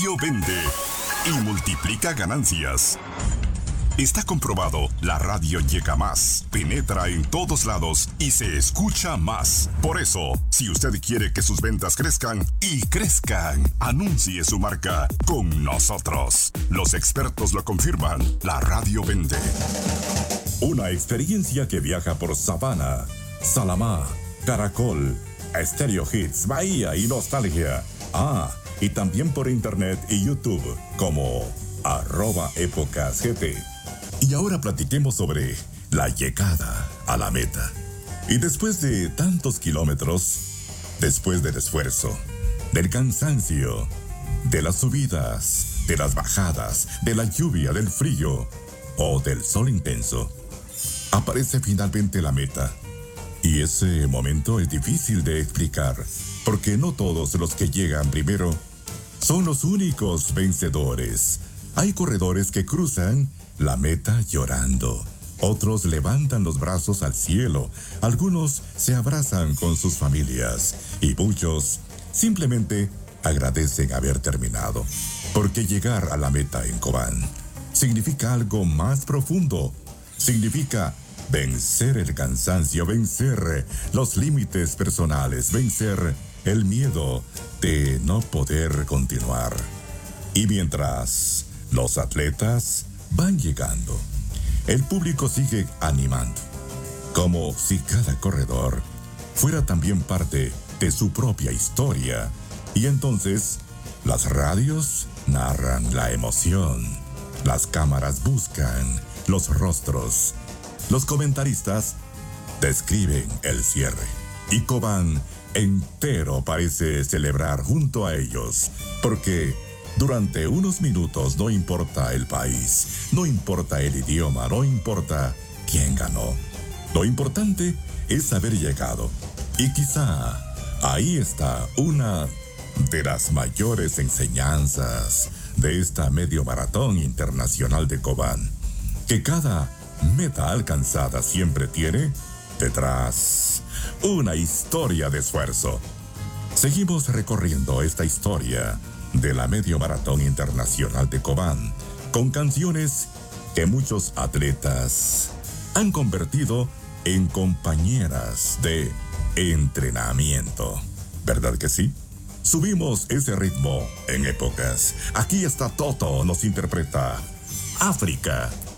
Vende y multiplica ganancias. Está comprobado, la radio llega más, penetra en todos lados y se escucha más. Por eso, si usted quiere que sus ventas crezcan y crezcan, anuncie su marca con nosotros. Los expertos lo confirman, la radio vende. Una experiencia que viaja por Sabana, Salamá, Caracol, Stereo Hits, Bahía y Nostalgia. Y también por internet y YouTube como @épocasgt. Y ahora platiquemos sobre la llegada a la meta. Y después de tantos kilómetros, después del esfuerzo, del cansancio, de las subidas, de las bajadas, de la lluvia, del frío o del sol intenso, aparece finalmente la meta. Y ese momento es difícil de explicar, porque no todos los que llegan primero son los únicos vencedores. Hay corredores que cruzan la meta llorando. Otros levantan los brazos al cielo. Algunos se abrazan con sus familias. Y muchos simplemente agradecen haber terminado. Porque llegar a la meta en Cobán significa algo más profundo. Significa vencer el cansancio, vencer los límites personales, vencer el miedo de no poder continuar. Y mientras los atletas van llegando, el público sigue animando, como si cada corredor fuera también parte de su propia historia. Y entonces, las radios narran la emoción, las cámaras buscan los rostros, los comentaristas describen el cierre, y Cobán entero parece celebrar junto a ellos, porque durante unos minutos no importa el país, no importa el idioma, no importa quién ganó. Lo importante es haber llegado. Y quizá ahí está una de las mayores enseñanzas de esta medio maratón internacional de Cobán, que cada meta alcanzada siempre tiene detrás una historia de esfuerzo. Seguimos recorriendo esta historia de la medio maratón internacional de Cobán con canciones que muchos atletas han convertido en compañeras de entrenamiento. ¿Verdad que sí? Subimos ese ritmo en épocas. Aquí está Toto, nos interpreta África.